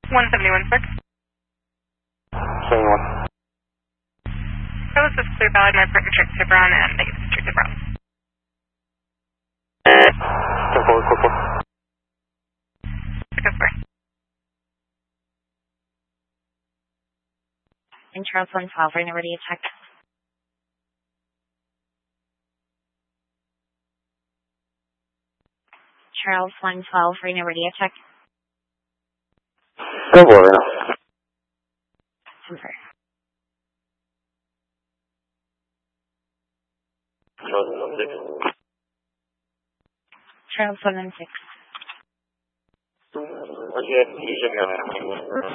171.6. 71. So this is Clear Valley, my partner check to Brown and negative street to Brown. 10-4, code 4. Go for it. In Charles 112, we're ready to check. Charles 112, we're ready to check. Go for it now. Super. Charles 116. Okay, you should be on that.